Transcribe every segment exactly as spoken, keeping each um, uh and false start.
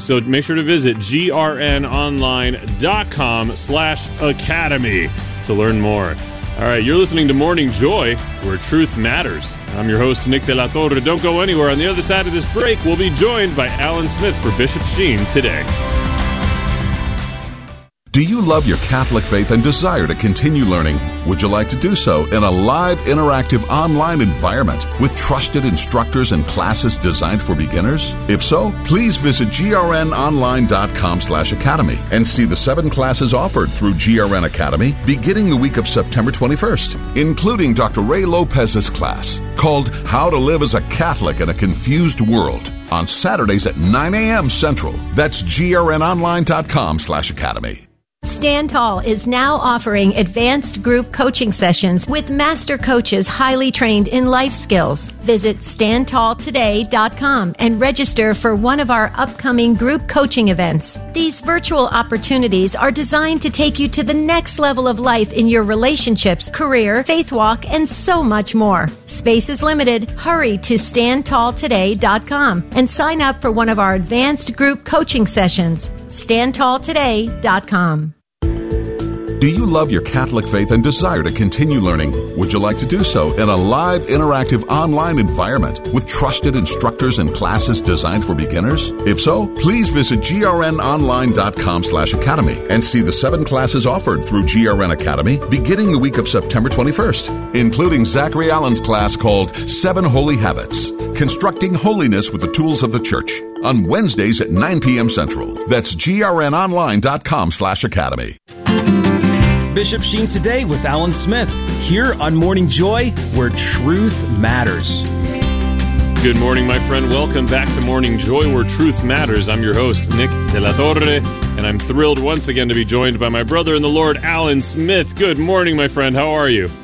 So make sure to visit grnonline.com slash academy to learn more. All right, you're listening to Morning Joy, where truth matters. I'm your host, Nick De La Torre. Don't go anywhere. On the other side of this break, we'll be joined by Alan Smith for Bishop Sheen today. Do you love your Catholic faith and desire to continue learning? Would you like to do so in a live, interactive online environment with trusted instructors and classes designed for beginners? If so, please visit grnonline.com slash academy and see the seven classes offered through G R N Academy beginning the week of September twenty-first, including Doctor Ray Lopez's class called How to Live as a Catholic in a Confused World on Saturdays at nine a.m. Central. That's grnonline.com slash academy. Stand Tall is now offering advanced group coaching sessions with master coaches highly trained in life skills. Visit stand tall today dot com and register for one of our upcoming group coaching events. These virtual opportunities are designed to take you to the next level of life in your relationships, career, faith walk, and so much more. Space is limited. Hurry to stand tall today dot com and sign up for one of our advanced group coaching sessions. stand tall today dot com. Do you love your Catholic faith and desire to continue learning? Would you like to do so in a live, interactive online environment with trusted instructors and classes designed for beginners? If so, please visit grnonline.com slash academy and see the seven classes offered through G R N Academy beginning the week of September twenty-first, including Zachary Allen's class called Seven Holy Habits, Constructing Holiness with the Tools of the Church, on Wednesdays at nine p.m. Central. That's grnonline.com slash academy. Bishop Sheen today with Alan Smith, here on Morning Joy, where truth matters. Good morning, my friend. Welcome back to Morning Joy, where truth matters. I'm your host, Nick De La Torre, and I'm thrilled once again to be joined by my brother in the Lord, Alan Smith. Good morning, my friend. How are you?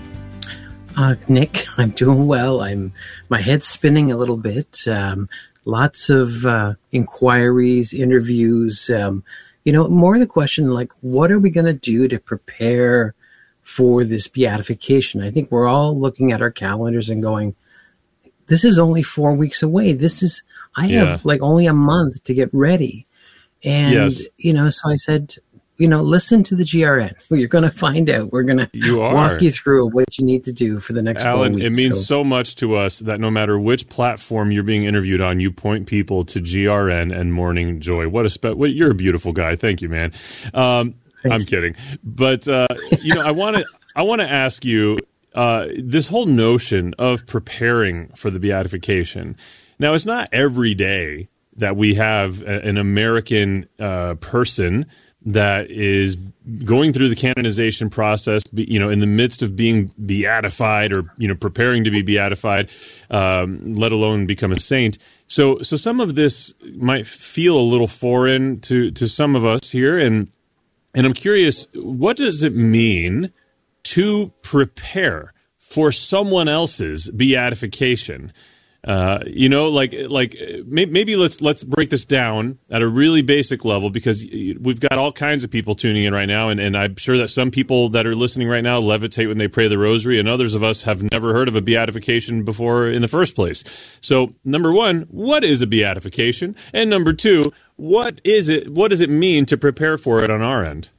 Uh, Nick, I'm doing well. I'm my head's spinning a little bit. Um, lots of uh, inquiries, interviews. Um, You know, more the question, like, what are we going to do to prepare for this beatification? I think we're all looking at our calendars and going, this is only four weeks away. This is, I Yeah. have like only a month to get ready. And, Yes. you know, so I said, you know, listen to the G R N. You're going to find out. We're going to You are. walk you through what you need to do for the next Alan, four weeks. it means so. so much to us that no matter which platform you're being interviewed on, you point people to G R N and Morning Joy. What a spe- what, you're a beautiful guy. Thank you, man. Um, I'm you. kidding, but uh, you know, I want to I want to ask you uh, this whole notion of preparing for the beatification. Now, it's not every day that we have a, an American uh, person that is going through the canonization process, you know, in the midst of being beatified or, you know, preparing to be beatified, um, let alone become a saint. So, so some of this might feel a little foreign to, to some of us here. And, and I'm curious, what does it mean to prepare for someone else's beatification? Uh, you know, like, like maybe let's let's break this down at a really basic level, because we've got all kinds of people tuning in right now, and, and I'm sure that some people that are listening right now levitate when they pray the rosary, and others of us have never heard of a beatification before in the first place. So, number one, what is a beatification? And number two, what is it? What does it mean to prepare for it on our end?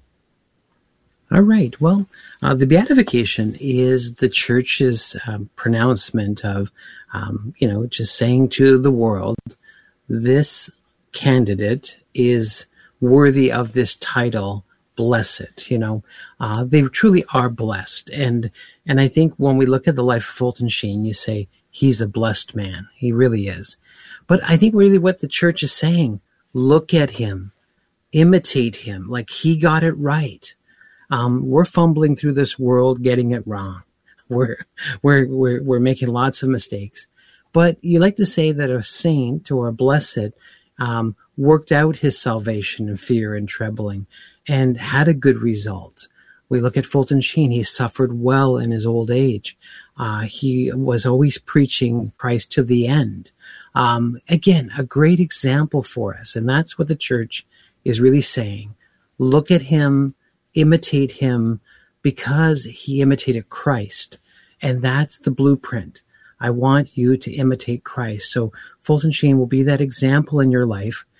All right. Well, uh, the beatification is the church's um, pronouncement of, um, you know, just saying to the world, this candidate is worthy of this title, blessed. You know, uh, they truly are blessed. And and I think when we look at the life of Fulton Sheen, you say he's a blessed man. He really is. But I think really what the church is saying, look at him, imitate him, like he got it right. Um, we're fumbling through this world, getting it wrong. We're, we're, we're, we're making lots of mistakes. But you like to say that a saint or a blessed, um, worked out his salvation in fear and trembling and had a good result. We look at Fulton Sheen. He suffered well in his old age. Uh, he was always preaching Christ to the end. Um, again, a great example for us. And that's what the church is really saying. Look at him, imitate him, because he imitated Christ. And that's the blueprint. I want you to imitate Christ. So Fulton Sheen will be that example in your life.